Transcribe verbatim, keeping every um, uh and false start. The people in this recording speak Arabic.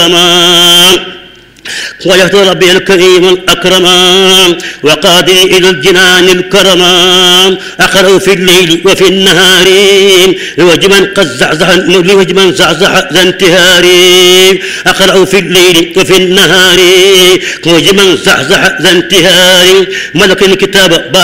وجهت ربي الكريم الأكرم وقادي إلى الجنان الكرم أقرأ في الليل وفي النهار لوجمن قد زعزع لوجمن زعزع ذا انتهاري أقرأ في الليل وفي النهار لوجمن زعزع ذا انتهاري ملك الكتاب